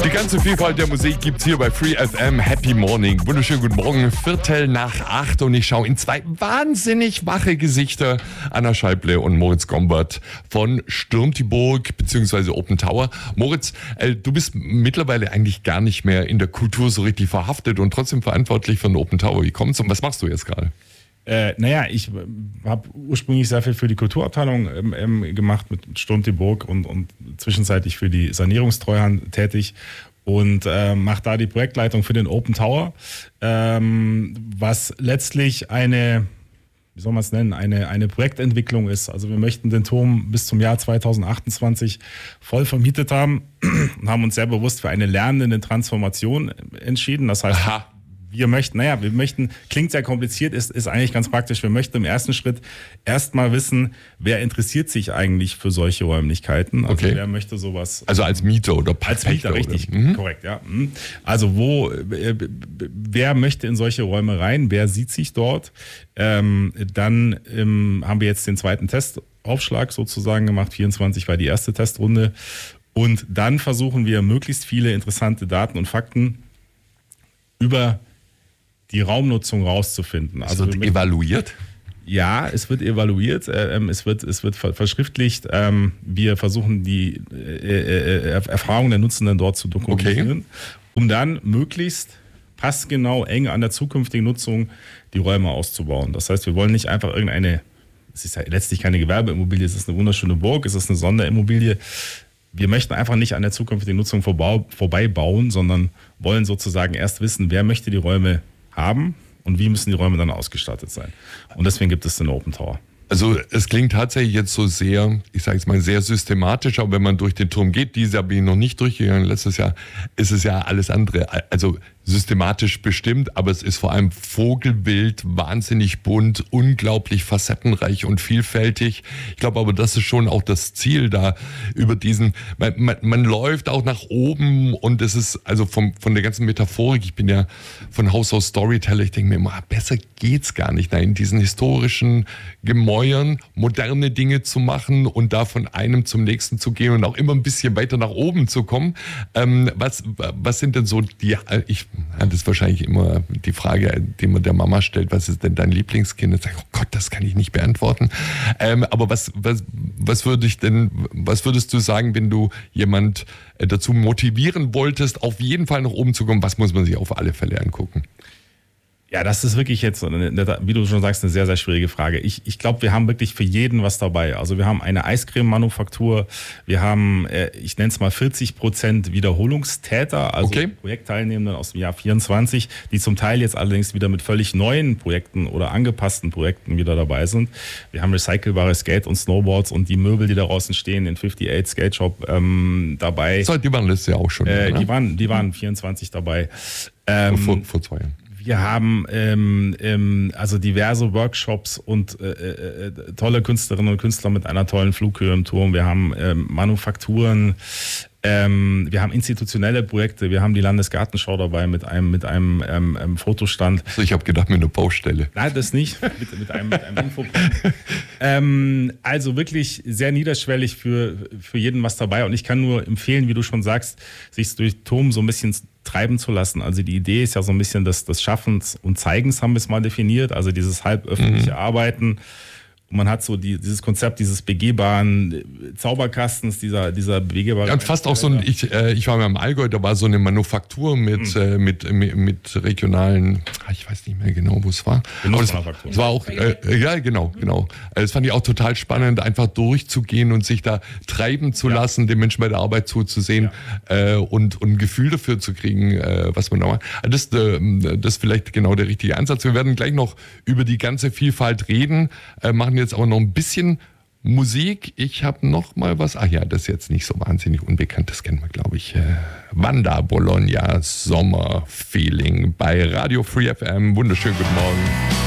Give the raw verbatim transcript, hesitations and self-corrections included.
Die ganze Vielfalt der Musik gibt's hier bei Free F M. Happy Morning. Wunderschönen guten Morgen. Viertel nach acht und ich schaue in zwei wahnsinnig wache Gesichter. Anna Scheible und Moritz Gombert von Stürmt die Burg bzw. Open Tower. Moritz, äh, du bist mittlerweile eigentlich gar nicht mehr in der Kultur so richtig verhaftet und trotzdem verantwortlich für den Open Tower. Wie kommt's und was machst du jetzt gerade? Äh, naja, ich habe ursprünglich sehr viel für die Kulturabteilung ähm, ähm, gemacht mit Stürmt die Burg und, und zwischenzeitlich für die Sanierungstreuhand tätig und äh, mache da die Projektleitung für den Open Tower, ähm, was letztlich eine, wie soll man es nennen, eine, eine Projektentwicklung ist. Also wir möchten den Turm bis zum Jahr zweitausendachtundzwanzig voll vermietet haben und haben uns sehr bewusst für eine lernende Transformation entschieden. Das heißt, Aha. Wir möchten, naja, wir möchten, klingt sehr kompliziert, ist, ist eigentlich ganz praktisch. Wir möchten im ersten Schritt erstmal wissen, wer interessiert sich eigentlich für solche Räumlichkeiten? Also okay. Wer möchte sowas? Also als Mieter oder Als Mieter, Pächter, richtig, oder? Mhm. korrekt, ja. Also wo, wer möchte in solche Räume rein? Wer sieht sich dort? Ähm, dann ähm, haben wir jetzt den zweiten Testaufschlag sozusagen gemacht. vierundzwanzig war die erste Testrunde. Und dann versuchen wir, möglichst viele interessante Daten und Fakten über die Raumnutzung rauszufinden. Es also wird mit, evaluiert? Ja, es wird evaluiert, äh, es wird, es wird verschriftlicht. Ähm, wir versuchen die äh, äh, Erfahrungen der Nutzenden dort zu dokumentieren, okay. um dann möglichst passgenau, eng an der zukünftigen Nutzung die Räume auszubauen. Das heißt, wir wollen nicht einfach irgendeine, es ist ja letztlich keine Gewerbeimmobilie, es ist eine wunderschöne Burg, es ist eine Sonderimmobilie. Wir möchten einfach nicht an der zukünftigen Nutzung vorbei bauen, sondern wollen sozusagen erst wissen, wer möchte die Räume haben und wie müssen die Räume dann ausgestattet sein. Und deswegen gibt es den Open Tower. Also es klingt tatsächlich jetzt so sehr, ich sage es mal, sehr systematisch, aber wenn man durch den Turm geht, dieses Jahr bin ich noch nicht durchgegangen, letztes Jahr ist es ja alles andere, also systematisch bestimmt, aber es ist vor allem vogelwild, wahnsinnig bunt, unglaublich facettenreich und vielfältig. Ich glaube aber, das ist schon auch das Ziel da über diesen, man, man, man läuft auch nach oben und es ist also vom, von der ganzen Metaphorik, ich bin ja von Haus aus Storyteller, ich denke mir immer, besser geht's gar nicht, da in diesen historischen Gemäuern moderne Dinge zu machen und da von einem zum nächsten zu gehen und auch immer ein bisschen weiter nach oben zu kommen. Ähm, was, was sind denn so die, ich das ist wahrscheinlich immer die Frage, die man der Mama stellt, was ist denn dein Lieblingskind? Und sagt, oh Gott, das kann ich nicht beantworten. Ähm, aber was, was, was würde ich denn, was würdest du sagen, wenn du jemand dazu motivieren wolltest, auf jeden Fall nach oben zu kommen? Was muss man sich auf alle Fälle angucken? Ja, das ist wirklich jetzt, wie du schon sagst, eine sehr, sehr schwierige Frage. Ich, ich glaube, wir haben wirklich für jeden was dabei. Also wir haben eine Eiscreme-Manufaktur, wir haben, ich nenne es mal vierzig Prozent Wiederholungstäter, also okay. Projektteilnehmenden aus dem Jahr vierundzwanzig, die zum Teil jetzt allerdings wieder mit völlig neuen Projekten oder angepassten Projekten wieder dabei sind. Wir haben recycelbare Skate- und Snowboards und die Möbel, die daraus entstehen, in achtundfünfzig Skate Shop ähm, dabei. So, die waren letztes Jahr auch schon. Äh, die, waren, die waren vierundzwanzig dabei. Ähm, vor, vor zwei Jahren. Wir haben ähm, ähm, also diverse Workshops und äh, äh, tolle Künstlerinnen und Künstler mit einer tollen Flughöhe im Turm. Wir haben ähm, Manufakturen, ähm, wir haben institutionelle Projekte. Wir haben die Landesgartenschau dabei mit einem mit einem ähm, ähm, Fotostand. Also ich habe gedacht mit einer Baustelle. Nein, das nicht. mit, mit einem, mit einem Infopunkt. ähm, also wirklich sehr niederschwellig für für jeden was dabei. Und ich kann nur empfehlen, wie du schon sagst, sich durch Turm so ein bisschen treiben zu lassen. Also die Idee ist ja so ein bisschen des, des Schaffens und Zeigens, haben wir es mal definiert, also dieses halböffentliche mhm. Arbeiten. Und man hat so die, dieses Konzept dieses begehbaren Zauberkastens, dieser, dieser begehbaren... Ja, und fast auch so ein, ich, äh, ich war mal im Allgäu, da war so eine Manufaktur mit, mhm. äh, mit, mit, mit regionalen, ich weiß nicht mehr genau, wo es war. Aber es, es war auch, äh, ja genau, genau. Das fand ich auch total spannend, einfach durchzugehen und sich da treiben zu ja. lassen, den Menschen bei der Arbeit zuzusehen ja. äh, und, und ein Gefühl dafür zu kriegen, äh, was man da macht. Das, äh, das ist vielleicht genau der richtige Ansatz. Wir werden gleich noch über die ganze Vielfalt reden, äh, machen jetzt aber noch ein bisschen Musik. Ich habe noch mal was. Ach ja, das ist jetzt nicht so wahnsinnig unbekannt. Das kennen wir, glaube ich. Äh, Wanda Bologna, Sommerfeeling bei Radio Free F M. Wunderschönen guten Morgen.